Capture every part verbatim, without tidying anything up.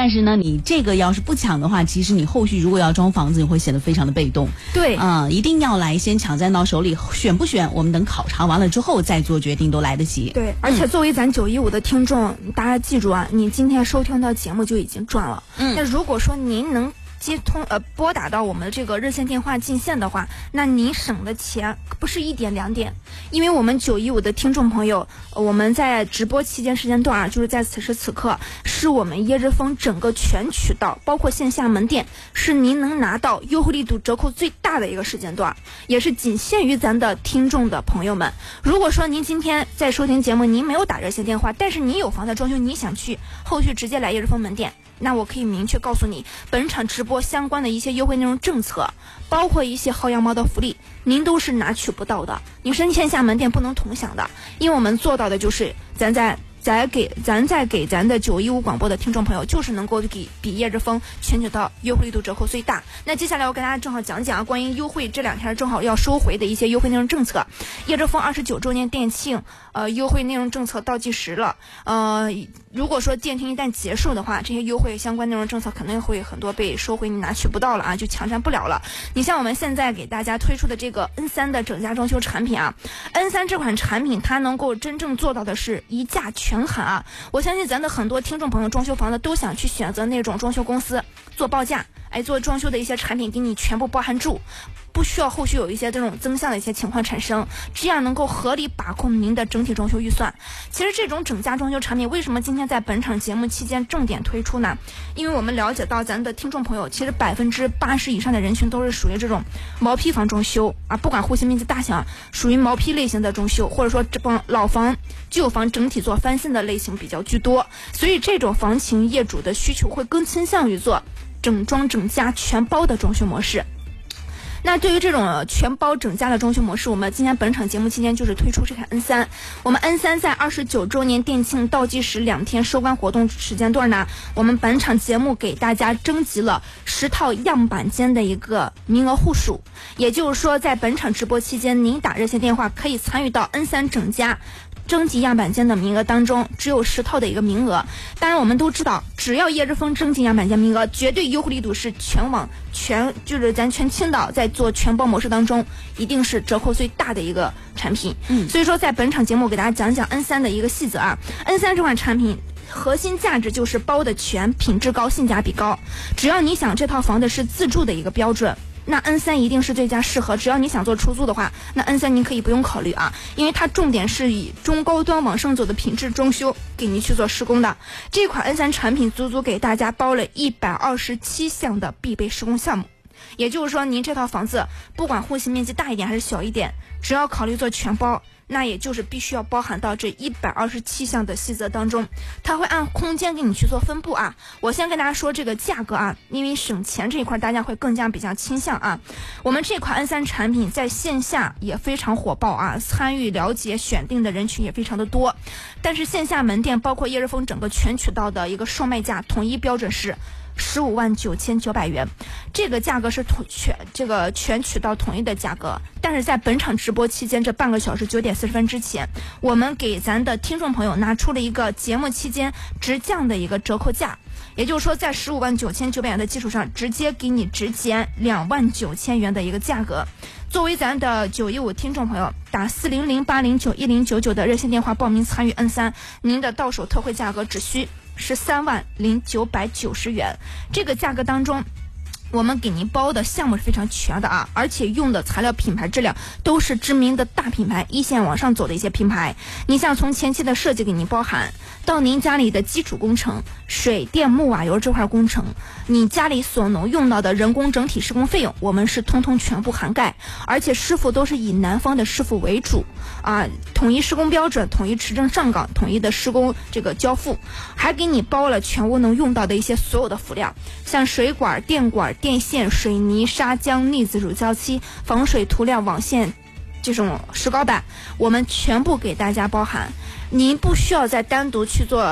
但是呢，你这个要是不抢的话，其实你后续如果要装房子，你会显得非常的被动。 对， 啊、呃，一定要来先抢占到手里，选不选，我们等考察完了之后再做决定都来得及。 对，而且作为咱九一五的听众，嗯、大家记住啊，你今天收听到节目就已经赚了。嗯，那如果说您能接通呃拨打到我们的这个热线电话进线的话，那您省的钱不是一点两点，因为我们九一五的听众朋友，呃、我们在直播期间时间段啊，就是在此时此刻，是我们椰汁风整个全渠道，包括线下门店，是您能拿到优惠力度折扣最大的一个时间段，也是仅限于咱的听众的朋友们。如果说您今天在收听节目，您没有打热线电话，但是您有房子装修，你想去后续直接来椰汁风门店，那我可以明确告诉你，本场直播相关的一些优惠内容政策，包括一些薅羊毛的福利，您都是拿取不到的，你是线下门店不能同享的。因为我们做到的就是咱在咱给咱在给咱的九一五广播的听众朋友，就是能够给比椰汁风全渠道优惠力度折扣最大。那接下来我跟大家正好讲讲关于优惠这两天正好要收回的一些优惠内容政策。椰汁风二十九周年店庆，呃，优惠内容政策倒计时了。呃，如果说店庆一旦结束的话，这些优惠相关内容政策肯定会很多被收回，你拿取不到了啊，就抢占不了了。你像我们现在给大家推出的这个 N 三 的整家装修产品啊 ，N 三 这款产品它能够真正做到的是一价全全喊啊！我相信咱的很多听众朋友装修房子都想去选择那种装修公司做报价，哎，做装修的一些产品给你全部包含住，不需要后续有一些这种增项的一些情况产生，这样能够合理把控您的整体装修预算。其实这种整家装修产品为什么今天在本场节目期间重点推出呢？因为我们了解到咱的听众朋友其实百分之八十以上的人群都是属于这种毛坯房装修啊，不管户型面积大小，属于毛坯类型的装修，或者说这帮老房旧房整体做翻新的类型比较居多，所以这种房型业主的需求会更倾向于做整装整家全包的装修模式。那对于这种全包整家的装修模式，我们今天本场节目期间就是推出这款 N 三。我们 N 三 在二十九周年店庆倒计时两天收官活动时间段呢，我们本场节目给大家征集了十套样板间的一个名额户数，也就是说在本场直播期间，您打热线电话可以参与到 N 三 整家征集样板间的名额当中，只有十套的一个名额。当然我们都知道，只要椰汁风征集样板间名额，绝对优惠力度是全网全就是咱全青岛在做全包模式当中一定是折扣最大的一个产品。嗯，所以说在本场节目给大家讲讲 N 三 的一个细则啊。N 三 这款产品核心价值就是包的全，品质高，性价比高。只要你想这套房子是自住的一个标准，那 N 三 一定是最佳适合。只要你想做出租的话，那 N 三 您可以不用考虑啊，因为它重点是以中高端往上走的品质装修给您去做施工的。这款 N 三 产品足足给大家包了一百二十七项的必备施工项目。也就是说，您这套房子不管户型面积大一点还是小一点，只要考虑做全包，那也就是必须要包含到这一百二十七项的细则当中。它会按空间给你去做分布啊。我先跟大家说这个价格啊，因为省钱这一块大家会更加比较倾向啊。我们这款 N 三 产品在线下也非常火爆啊，参与了解选定的人群也非常的多。但是线下门店包括椰汁风整个全渠道的一个售卖价统一标准是十五万九千九百元，这个价格是统全这个全渠道统一的价格。但是在本场直播期间这半个小时九点四十分之前，我们给咱的听众朋友拿出了一个节目期间直降的一个折扣价，也就是说在十五万九千九百元的基础上，直接给你直减两万九千元的一个价格。作为咱的九一五听众朋友，打四零零八零九一零九九的热线电话报名参与 N 三，您的到手特惠价格只需十三万零九百九十元。这个价格当中，我们给您包的项目是非常全的啊，而且用的材料品牌质量都是知名的大品牌，一线往上走的一些品牌。你像从前期的设计给您包含，到您家里的基础工程、水电木瓦油这块工程，你家里所能用到的人工整体施工费用，我们是通通全部涵盖，而且师傅都是以南方的师傅为主啊，统一施工标准，统一持证上岗，统一的施工这个交付，还给你包了全屋能用到的一些所有的辅料，像水管、电管、电线、水泥、砂浆、腻子、乳胶漆、防水涂料、网线这种石膏板，我们全部给大家包含。您不需要再单独去做辅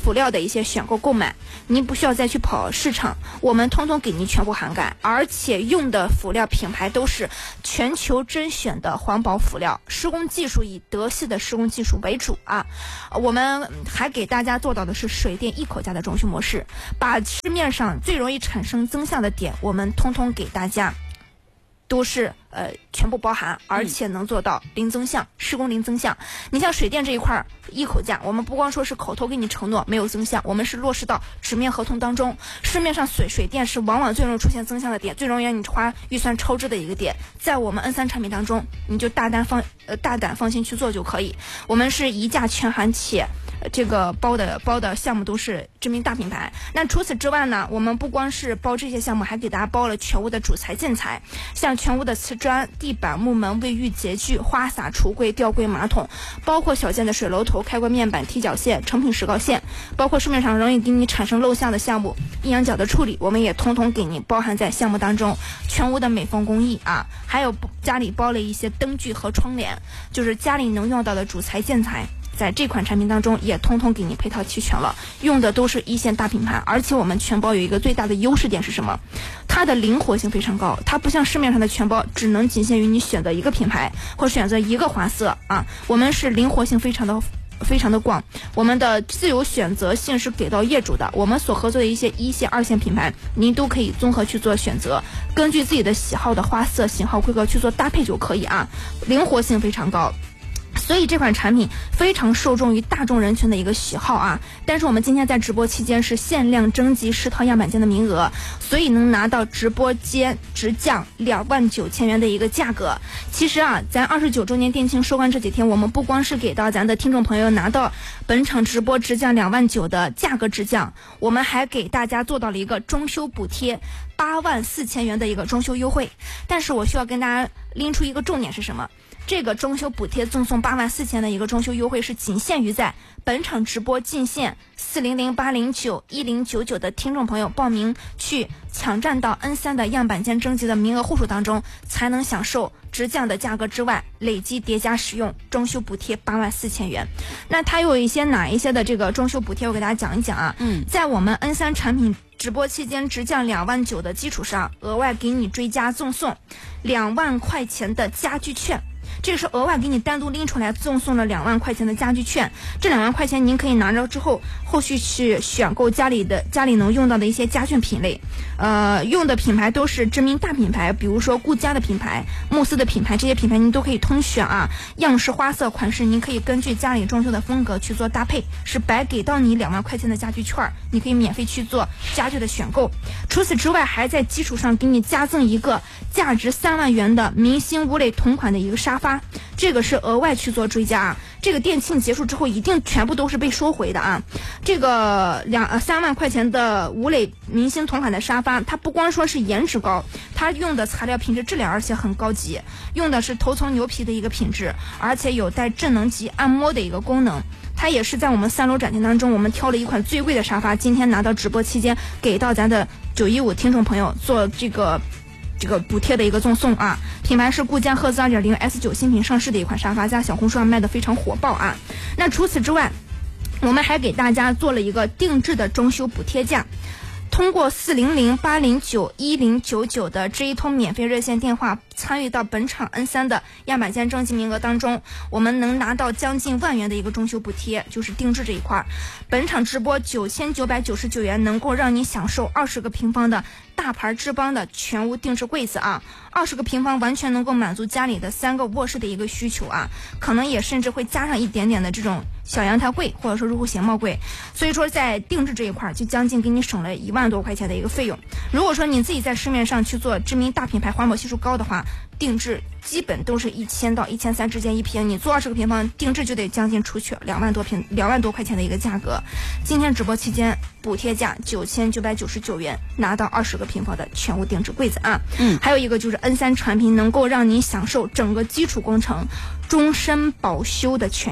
辅料的一些选购购买，您不需要再去跑市场，我们通通给您全部涵盖，而且用的辅料品牌都是全球甄选的环保辅料，施工技术以德系的施工技术为主啊。我们还给大家做到的是水电一口价的装修模式，把市面上最容易产生增项的点，我们通通给大家都是呃全部包含，而且能做到零增项，施工零增项。你像水电这一块一口价，我们不光说是口头给你承诺没有增项，我们是落实到纸面合同当中。市面上水水电是往往最容易出现增项的点，最容易让你花预算超支的一个点，在我们 N 三 产品当中，你就大胆放呃大胆放心去做就可以。我们是一价全含，且呃这个包的包的项目都是知名大品牌。那除此之外呢，我们不光是包这些项目，还给大家包了全屋的主材建材，像全屋的瓷砖、地板、木门、卫浴洁具、花洒、橱柜、吊柜、马桶，包括小件的水龙头、开关面板、踢脚线、成品石膏线，包括市面上容易给你产生漏项的项目，阴阳角的处理，我们也通通给你包含在项目当中。全屋的美缝工艺啊，还有家里包了一些灯具和窗帘，就是家里能用到的主材建材，在这款产品当中也通通给你配套齐全了，用的都是一线大品牌。而且我们全包有一个最大的优势点是什么？它的灵活性非常高，它不像市面上的全包只能仅限于你选择一个品牌或选择一个花色啊，我们是灵活性非常的非常的广，我们的自由选择性是给到业主的，我们所合作的一些一线二线品牌您都可以综合去做选择，根据自己的喜好的花色型号规格去做搭配就可以啊，灵活性非常高。所以这款产品非常受众于大众人群的一个喜好啊，但是我们今天在直播期间是限量征集十套样板间的名额，所以能拿到直播间直降两万九千元的一个价格。其实啊，咱二十九周年店庆收官这几天，我们不光是给到咱的听众朋友拿到本场直播直降两万九的价格直降，我们还给大家做到了一个装修补贴八万四千元的一个装修优惠。但是我需要跟大家拎出一个重点是什么？这个装修补贴赠送八万四千的一个装修优惠是仅限于在本场直播进线四零零八零九一零九九的听众朋友报名去抢占到 N 三 的样板间征集的名额户数当中，才能享受直降的价格之外，累计叠加使用装修补贴八万四千元。那它有一些哪一些的这个装修补贴，我给大家讲一讲啊。嗯，在我们 N 三 产品直播期间直降两万九的基础上，额外给你追加赠送两万块钱的家具券。这个是额外给你单独拎出来赠送了两万块钱的家具券，这两万块钱您可以拿着之后，后续去选购家里的家里能用到的一些家具品类，呃，用的品牌都是知名大品牌，比如说顾家的品牌、慕斯的品牌，这些品牌您都可以通选啊。样式、花色、款式，您可以根据家里装修的风格去做搭配，是白给到你两万块钱的家具券，你可以免费去做家具的选购。除此之外，还在基础上给你加赠一个价值三万元的明星吴磊同款的一个沙发。这个是额外去做追加啊，这个店庆结束之后一定全部都是被收回的啊。这个两呃三万块钱的吴磊明星同款的沙发，它不光说是颜值高，它用的材料品质质量而且很高级，用的是头层牛皮的一个品质，而且有带智能级按摩的一个功能。它也是在我们三楼展厅当中，我们挑了一款最贵的沙发，今天拿到直播期间给到咱的九一五听众朋友做这个这个补贴的一个赠送啊，品牌是顾家赫兹 二点零 S 九 新品上市的一款沙发，在小红书上卖的非常火爆啊。那除此之外，我们还给大家做了一个定制的装修补贴价，通过四零零八零九一零九九的这一通免费热线电话参与到本场 N 三 的样板间征集名额当中，我们能拿到将近万元的一个装修补贴，就是定制这一块。本场直播九千九百九十九元能够让你享受二十个平方的大牌志邦的全屋定制柜子啊，二十个平方完全能够满足家里的三个卧室的一个需求啊，可能也甚至会加上一点点的这种小阳台柜或者说入户型帽柜，所以说在定制这一块就将近给你省了一万多块钱的一个费用。如果说你自己在市面上去做知名大品牌环保系数高的话，定制基本都是一千到一千三之间一平，你做二十个平方定制就得将近出去两万多平两万多块钱的一个价格。今天直播期间补贴价九千九百九十九元拿到二十个平方的全屋定制柜子啊。嗯，还有一个就是 N 三 产品能够让你享受整个基础工程终身保修的权益。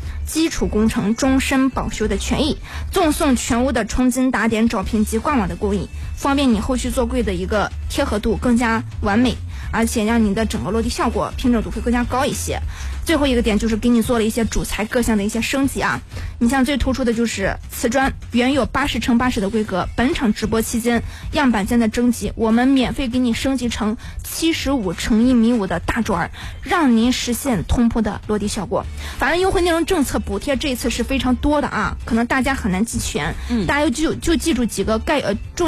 基础工程终身保修的权益，赠送全屋的冲金打点招聘及挂网的工艺，方便你后续做柜的一个贴合度更加完美，而且让你的整个落地效果平整度会更加高一些。最后一个点就是给你做了一些主材各项的一些升级啊，你像最突出的就是瓷砖，原有八十乘八十的规格，本场直播期间样板间的征集，我们免费给你升级成七十五乘一米五的大砖，让您实现通铺的落地效果。反正优惠内容政策补贴这一次是非常多的啊，可能大家很难记全，嗯，大家就就记住几个概呃重